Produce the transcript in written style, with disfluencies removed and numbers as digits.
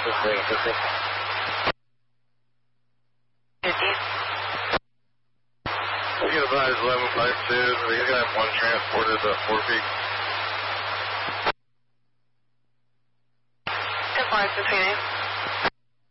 You can advise 1152, you got one transported to 4 Peaks. 10 flights between you.